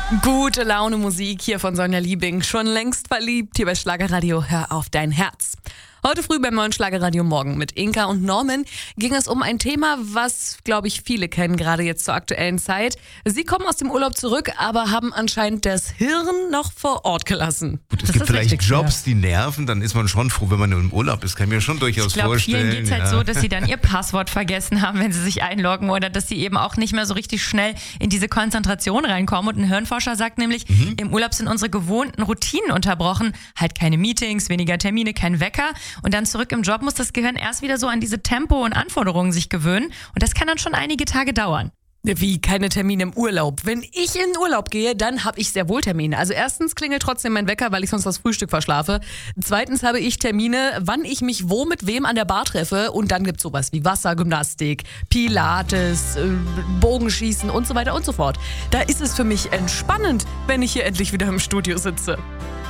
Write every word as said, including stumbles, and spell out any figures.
Gute Laune Musik hier von Sonja Liebing. Schon längst verliebt hier bei Schlagerradio. Hör auf dein Herz. Heute früh beim neuen Schlagerradio Morgen mit Inka und Norman ging es um ein Thema, was, glaube ich, viele kennen, gerade jetzt zur aktuellen Zeit. Sie kommen aus dem Urlaub zurück, aber haben anscheinend das Hirn noch vor Ort gelassen. Gut, es gibt vielleicht Jobs, die nerven, dann ist man schon froh, wenn man im Urlaub ist. Kann ich mir schon durchaus ich glaub, vorstellen. Vielen geht es halt ja. so, dass sie dann ihr Passwort vergessen haben, wenn sie sich einloggen oder dass sie eben auch nicht mehr so richtig schnell in diese Konzentration reinkommen. Und ein Hirnforscher sagt nämlich, mhm. im Urlaub sind unsere gewohnten Routinen unterbrochen. Halt keine Meetings, weniger Termine, kein Wecker. Und dann zurück im Job muss das Gehirn erst wieder so an diese Tempo und Anforderungen sich gewöhnen. Und das kann dann schon einige Tage dauern. Wie, keine Termine im Urlaub? Wenn ich in den Urlaub gehe, dann habe ich sehr wohl Termine. Also erstens klingelt trotzdem mein Wecker, weil ich sonst das Frühstück verschlafe. Zweitens habe ich Termine, wann ich mich wo mit wem an der Bar treffe. Und dann gibt's sowas wie Wassergymnastik, Pilates, Bogenschießen und so weiter und so fort. Da ist es für mich entspannend, wenn ich hier endlich wieder im Studio sitze.